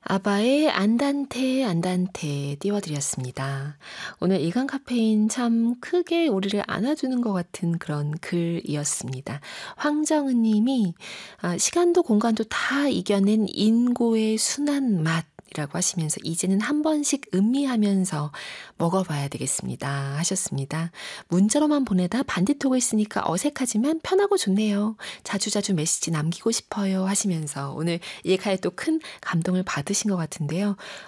아바의 안단테 안단테 띄워드렸습니다. 오늘 일간 카페인 참 크게 우리를 안아주는 것 같은 그런 글이었습니다. 황정은 님이 시간도 공간도 다 이겨낸 인고의 순한 맛이라고 하시면서 이제는 한 번씩 음미하면서 먹어봐야 되겠습니다 하셨습니다. 문자로만 보내다 반디톡을 쓰니까 어색하지만 편하고 좋네요. 자주자주 메시지 남기고 싶어요 하시면서 오늘 일카에 또 큰 감동을 받으신 것 같은데요.